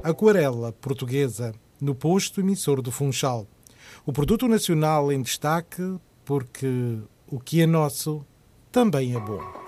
Aquarela portuguesa, no posto emissor do Funchal. O produto nacional em destaque porque o que é nosso também é bom.